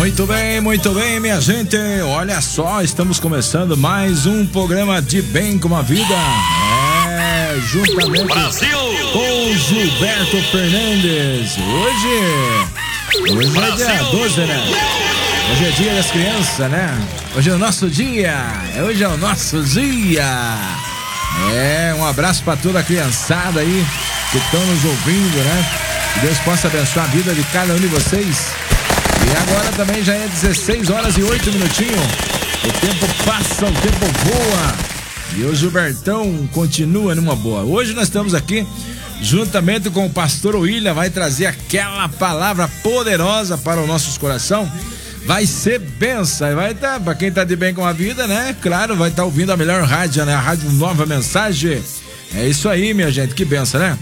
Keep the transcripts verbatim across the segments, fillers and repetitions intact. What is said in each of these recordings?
Muito bem, muito bem, minha gente. Olha só, estamos começando mais um programa de Bem com a Vida. É, juntamente Brasil com Gilberto Fernandes. Hoje, hoje é dia doze, né? Hoje é dia das crianças, né? Hoje é o nosso dia. Hoje é o nosso dia. É, um abraço para toda a criançada aí que estão nos ouvindo, né? Que Deus possa abençoar a vida de cada um de vocês. E agora também já é dezesseis horas e oito minutinhos. O tempo passa, o tempo voa. E o Gilbertão continua numa boa. Hoje nós estamos aqui juntamente com o pastor William. Vai trazer aquela palavra poderosa para os nossos corações. Vai ser benção. Vai estar, tá, para quem está de bem com a vida, né? Claro, vai estar tá ouvindo a melhor rádio, né? A Rádio Nova Mensagem. É isso aí, minha gente. Que benção, né?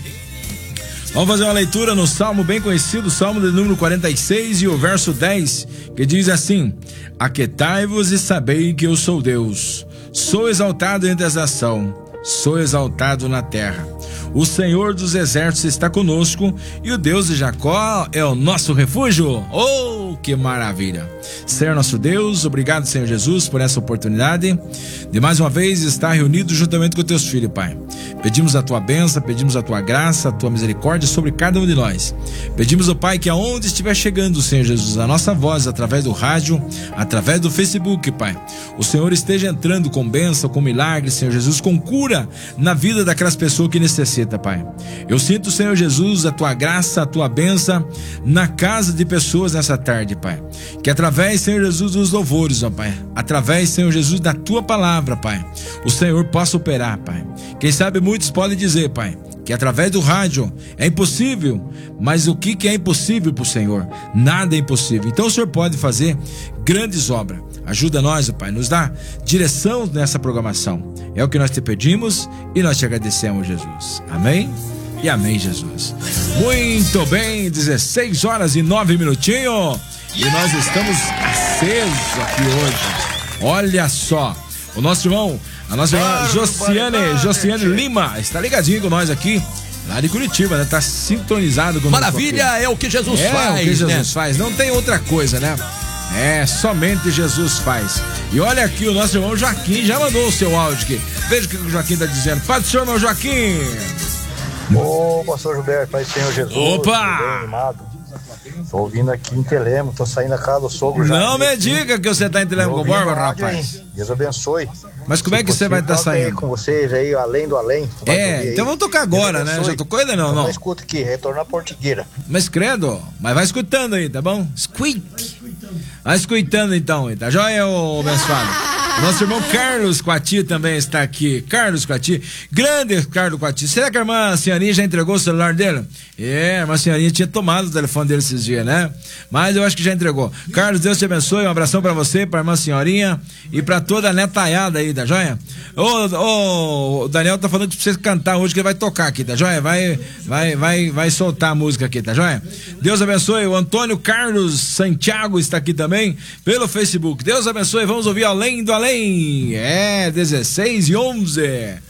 Vamos fazer uma leitura no Salmo bem conhecido, Salmo de número quarenta e seis e o verso dez, que diz assim: Aquietai-vos e sabei que eu sou Deus, sou exaltado entre as nações, sou exaltado na terra. O Senhor dos exércitos está conosco e o Deus de Jacó é o nosso refúgio. Oh, que maravilha! Senhor nosso Deus, obrigado, Senhor Jesus, por essa oportunidade de mais uma vez estar reunido juntamente com teus filhos, Pai. Pedimos a tua bênção, pedimos a tua graça, a tua misericórdia sobre cada um de nós. Pedimos, ó Pai, que aonde estiver chegando, Senhor Jesus, a nossa voz através do rádio, através do Facebook, Pai, o Senhor esteja entrando com bênção, com milagre, Senhor Jesus, com cura na vida daquelas pessoas que necessitam, Pai. Eu sinto, Senhor Jesus, a tua graça, a tua bênção na casa de pessoas nessa tarde, Pai. Que através, Senhor Jesus, dos louvores, ó Pai, através, Senhor Jesus, da tua palavra, Pai, o Senhor possa operar, Pai. Quem sabe muitos podem dizer, Pai, que através do rádio é impossível, mas o que, que é impossível para o Senhor? Nada é impossível. Então o Senhor pode fazer grandes obras. Ajuda nós, ó Pai, nos dá direção nessa programação. É o que nós te pedimos e nós te agradecemos, Jesus. Amém? E amém, Jesus. Muito bem, dezesseis horas e nove minutinhos. E nós estamos acesos aqui hoje. Olha só, o nosso irmão, a nossa irmã Josiane, Josiane Lima, está ligadinho com nós aqui, lá de Curitiba, né? Tá sintonizado com Maravilha, é o que Jesus é faz. É o que Jesus né? faz, não tem outra coisa, né? É, somente Jesus faz. E olha aqui, o nosso irmão Joaquim já mandou o seu áudio aqui. Veja o que o Joaquim tá dizendo. Paz do Senhor, irmão Joaquim. Ô, pastor Gilberto, Pai do Senhor Jesus. Opa! Tô ouvindo aqui em Telemo, tô saindo da casa do sogro já. Não me diga que você tá em Telemo com o Borba, rapaz. Hein? Deus abençoe. Mas como é que você vai estar tá saindo? Com vocês aí, além do além. É, então vamos tocar agora, né? Já tocou ainda não? Não. Não escuta aqui, retornar a Portigueira. Mas credo, mas vai escutando aí, tá bom? Escute. Vai escutando então, tá joia, ô abençoado? Nosso irmão Carlos Coati também está aqui. Carlos Coati, grande Carlos Coati. Será que a irmã Senhorinha já entregou o celular dele? É, a irmã Senhorinha tinha tomado o telefone dele esses dias, né? Mas eu acho que já entregou. Carlos, Deus te abençoe. Um abração pra você, pra irmã Senhorinha e pra toda a netaiada aí, tá joia? Ô, ô, o Daniel tá falando que precisa cantar hoje, que ele vai tocar aqui, tá joia? Vai, vai, vai, vai soltar a música aqui, tá joia? Deus abençoe. O Antônio Carlos Santiago está aqui também pelo Facebook. Deus abençoe. Vamos ouvir Além do Além. É, dezesseis e onze.